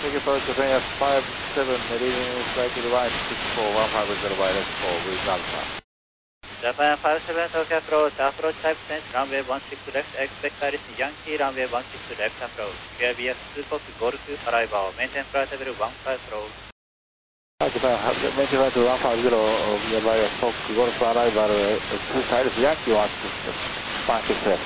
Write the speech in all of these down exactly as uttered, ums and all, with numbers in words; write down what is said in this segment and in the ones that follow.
Take your approach, Japan five seven, leading flight to the right, six four one five zero by left four with Alpha. Japan five seven, Tokyo approach, approach type change, runway one six left, expect Iris Yankee, runway one six left approach. K B S two Fox Golf arrival, maintain flight level one five zero. Japan, maintain flight to one five zero, by Fox Golf arrival, Iris Yankee one six left.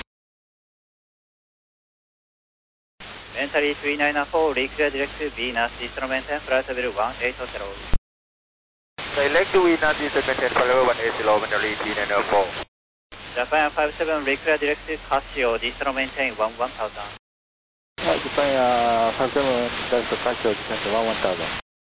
Entry three nine four, reclear direct to Venus, Eastern maintain flight level one eight zero. Select to Venus, Eastern maintain flight level one eight zero, entry three nine four. Japan five seven, reclear direct to Casio, Eastern maintain one one thousand. Japan five seven, direct to Casio, descent one one thousand.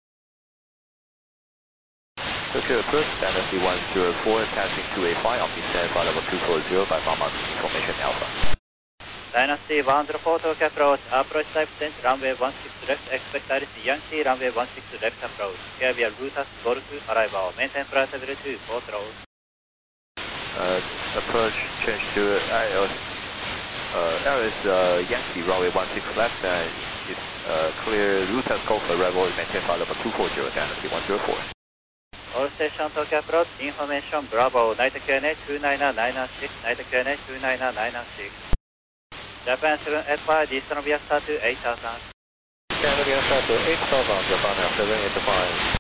Tokyo approach, Dynasty one zero four, passing two eight five, on descent flight level two four zero by Mama information Alpha. Dynasty one zero four, Tokyo approach, approach type change, runway one six left, expect Iris Yankee, runway one six left approach. K B R Lutas Golf arrival, maintain flight level two four zero. Uh, approach change to Iris, uh, Iris uh, Yankee, runway one six left, and it's uh, clear Lutas Golf arrival, maintain flight level two four zero, Dynasty one zero four. All station Tokyo approach, information Bravo, night Q N A two nine nine six, night Q N A two nine nine six. Japan seven eight five, Eastern via start to eight thousand. Eastern via start to eight thousand, Japan seven eight five.